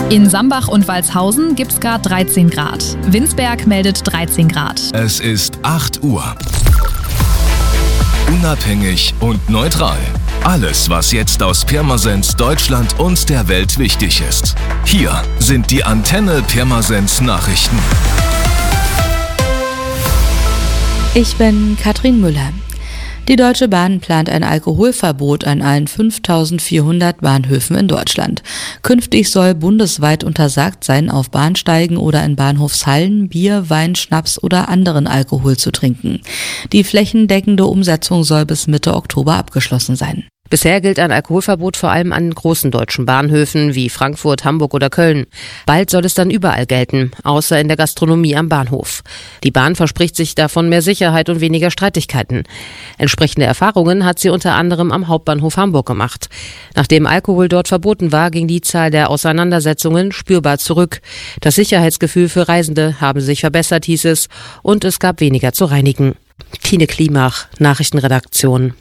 In Sambach und Walshausen gibt's gerade 13 Grad. Winsberg meldet 13 Grad. Es ist 8 Uhr. Unabhängig und neutral. Alles, was jetzt aus Pirmasens, Deutschland und der Welt wichtig ist. Hier sind die Antenne Pirmasens Nachrichten. Ich bin Katrin Müller. Die Deutsche Bahn plant ein Alkoholverbot an allen 5.400 Bahnhöfen in Deutschland. Künftig soll bundesweit untersagt sein, auf Bahnsteigen oder in Bahnhofshallen Bier, Wein, Schnaps oder anderen Alkohol zu trinken. Die flächendeckende Umsetzung soll bis Mitte Oktober abgeschlossen sein. Bisher gilt ein Alkoholverbot vor allem an großen deutschen Bahnhöfen wie Frankfurt, Hamburg oder Köln. Bald soll es dann überall gelten, außer in der Gastronomie am Bahnhof. Die Bahn verspricht sich davon mehr Sicherheit und weniger Streitigkeiten. Entsprechende Erfahrungen hat sie unter anderem am Hauptbahnhof Hamburg gemacht. Nachdem Alkohol dort verboten war, ging die Zahl der Auseinandersetzungen spürbar zurück. Das Sicherheitsgefühl für Reisende habe sich verbessert, hieß es, und es gab weniger zu reinigen. Tine Klimach, Nachrichtenredaktion.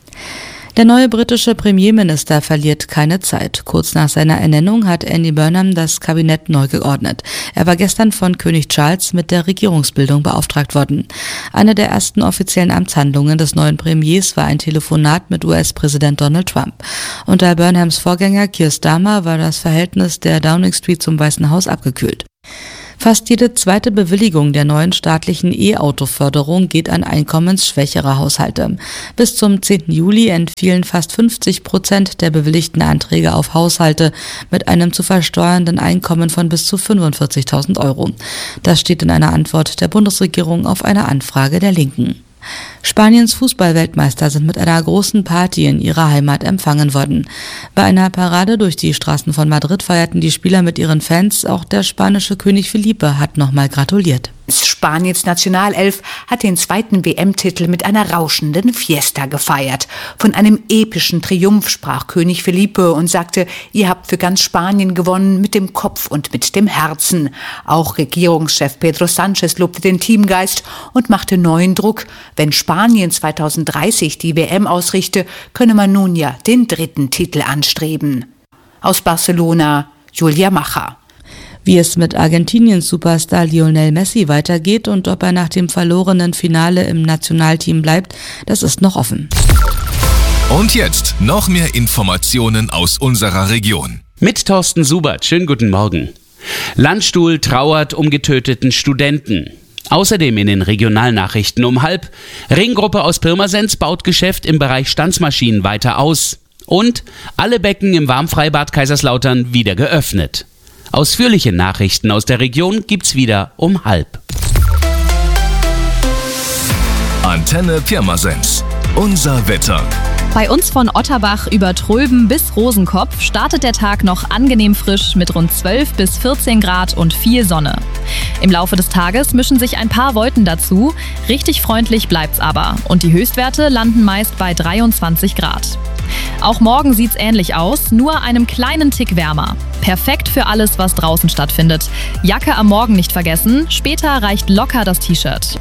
Der neue britische Premierminister verliert keine Zeit. Kurz nach seiner Ernennung hat Andy Burnham das Kabinett neu geordnet. Er war gestern von König Charles mit der Regierungsbildung beauftragt worden. Eine der ersten offiziellen Amtshandlungen des neuen Premiers war ein Telefonat mit US-Präsident Donald Trump. Unter Burnhams Vorgänger Keir Starmer war das Verhältnis der Downing Street zum Weißen Haus abgekühlt. Fast jede zweite Bewilligung der neuen staatlichen E-Auto-Förderung geht an einkommensschwächere Haushalte. Bis zum 10. Juli entfielen fast 50% der bewilligten Anträge auf Haushalte mit einem zu versteuernden Einkommen von bis zu 45.000 Euro. Das steht in einer Antwort der Bundesregierung auf eine Anfrage der Linken. Spaniens Fußballweltmeister sind mit einer großen Party in ihrer Heimat empfangen worden. Bei einer Parade durch die Straßen von Madrid feierten die Spieler mit ihren Fans. Auch der spanische König Felipe hat nochmal gratuliert. Spaniens Nationalelf hat den zweiten WM-Titel mit einer rauschenden Fiesta gefeiert. Von einem epischen Triumph sprach König Felipe und sagte, ihr habt für ganz Spanien gewonnen, mit dem Kopf und mit dem Herzen. Auch Regierungschef Pedro Sánchez lobte den Teamgeist und machte neuen Druck. Wenn Spanien 2030 die WM ausrichte, könne man nun ja den 3. Titel anstreben. Aus Barcelona, Julia Macher. Wie es mit Argentiniens Superstar Lionel Messi weitergeht und ob er nach dem verlorenen Finale im Nationalteam bleibt, das ist noch offen. Und jetzt noch mehr Informationen aus unserer Region. Mit Thorsten Subert, schönen guten Morgen. Landstuhl trauert um getöteten Studenten. Außerdem in den Regionalnachrichten um 12:30. Ringgruppe aus Pirmasens baut Geschäft im Bereich Stanzmaschinen weiter aus. Und alle Becken im Warmfreibad Kaiserslautern wieder geöffnet. Ausführliche Nachrichten aus der Region gibt's wieder um 12:30. Antenne Pirmasens. Unser Wetter. Bei uns von Otterbach über Tröben bis Rosenkopf startet der Tag noch angenehm frisch mit rund 12 bis 14 Grad und viel Sonne. Im Laufe des Tages mischen sich ein paar Wolken dazu. Richtig freundlich bleibt's aber und die Höchstwerte landen meist bei 23 Grad. Auch morgen sieht's ähnlich aus, nur einem kleinen Tick wärmer. Perfekt für alles, was draußen stattfindet. Jacke am Morgen nicht vergessen, später reicht locker das T-Shirt.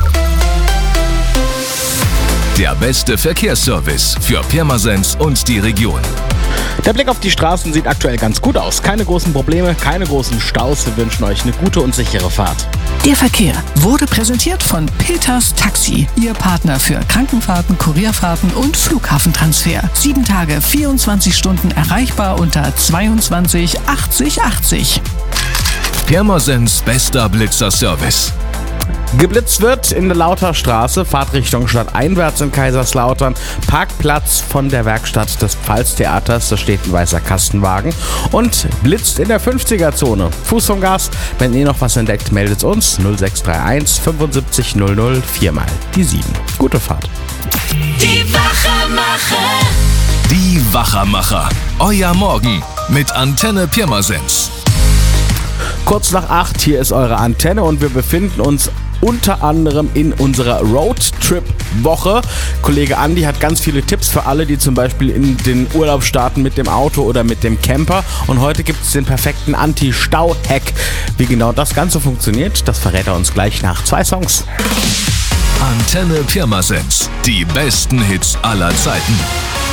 Der beste Verkehrsservice für Pirmasens und die Region. Der Blick auf die Straßen sieht aktuell ganz gut aus. Keine großen Probleme, keine großen Staus. Wir wünschen euch eine gute und sichere Fahrt. Der Verkehr wurde präsentiert von Peters Taxi, Ihr Partner für Krankenfahrten, Kurierfahrten und Flughafentransfer. 7 Tage, 24 Stunden erreichbar unter 22 80 80. Pirmasens bester Blitzerservice. Geblitzt wird in der Lauterstraße, Fahrtrichtung stadteinwärts in Kaiserslautern, Parkplatz von der Werkstatt des Pfalztheaters, da steht ein weißer Kastenwagen und blitzt in der 50er-Zone. Fuß vom Gas, wenn ihr noch was entdeckt, meldet uns 0631 75 00 4 die 7. Gute Fahrt. Die Wachermacher. Die Wachermacher. Euer Morgen mit Antenne Pirmasens. Kurz nach 8, hier ist eure Antenne und wir befinden uns unter anderem in unserer Roadtrip-Woche. Kollege Andi hat ganz viele Tipps für alle, die zum Beispiel in den Urlaub starten mit dem Auto oder mit dem Camper. Und heute gibt es den perfekten Anti-Stau-Hack. Wie genau das Ganze funktioniert, das verrät er uns gleich nach 2 Songs. Antenne Pirmasens. Die besten Hits aller Zeiten.